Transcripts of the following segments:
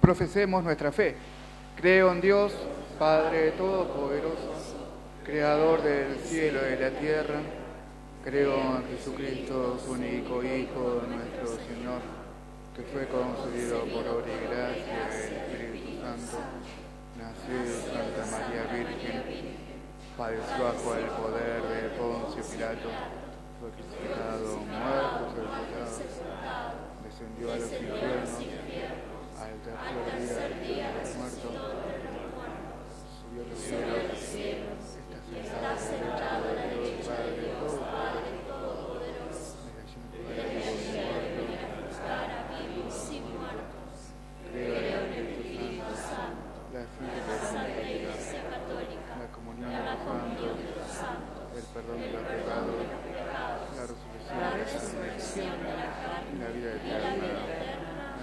Profesemos nuestra fe. Creo en Dios, Padre Todopoderoso, Creador del cielo y de la tierra. Creo en Jesucristo, su único Hijo, nuestro Señor, que fue concebido por obra y gracia del Espíritu Santo. Nació de Santa María Virgen, padeció bajo el poder de Poncio Pilato, fue crucificado, muerto, sepultado, descendió a los infiernos, al tercer día de los muertos, subió a los cielos, está sentado a la derecha de Dios Padre Todopoderoso, de allí para vivos y muertos. Creo en el Espíritu Santo, la Santa Iglesia Católica, la comunión de los santos, el perdón de los pecados, la resurrección de la carne y la vida eterna.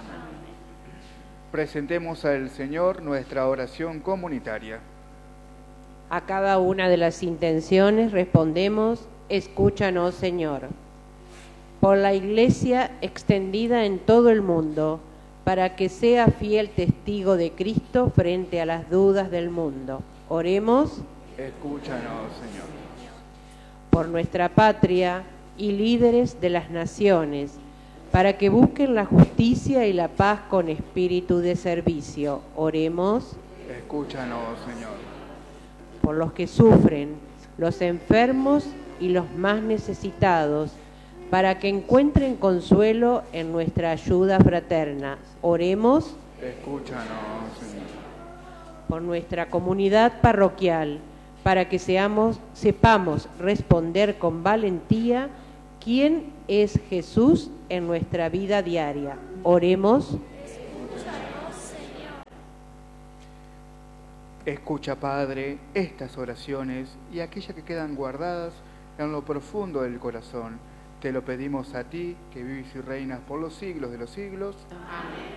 Presentemos al Señor nuestra oración comunitaria. A cada una de las intenciones respondemos: escúchanos, Señor. Por la Iglesia extendida en todo el mundo, para que sea fiel testigo de Cristo frente a las dudas del mundo. Oremos. Escúchanos, Señor. Por nuestra patria y líderes de las naciones, para que busquen la justicia y la paz con espíritu de servicio. Oremos. Escúchanos, Señor. Por los que sufren, los enfermos y los más necesitados, para que encuentren consuelo en nuestra ayuda fraterna. Oremos. Escúchanos, Señor. Por nuestra comunidad parroquial, para que sepamos responder con valentía quién es Jesús en nuestra vida diaria. Oremos. Escúchanos, Señor. Escucha, Padre, estas oraciones y aquellas que quedan guardadas en lo profundo del corazón. Te lo pedimos a ti, que vives y reinas por los siglos de los siglos. Amén.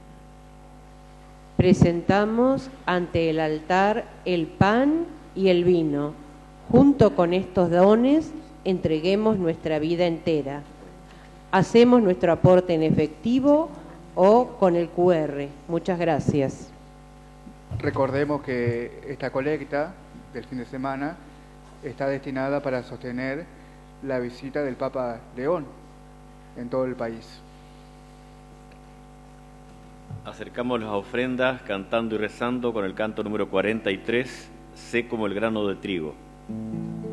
Presentamos ante el altar el pan y el vino. Junto con estos dones, entreguemos nuestra vida entera. Hacemos nuestro aporte en efectivo o con el QR. Muchas gracias. Recordemos que esta colecta del fin de semana está destinada para sostener la visita del Papa León en todo el país. Acercamos las ofrendas cantando y rezando con el canto número 43, Sé como el grano de trigo.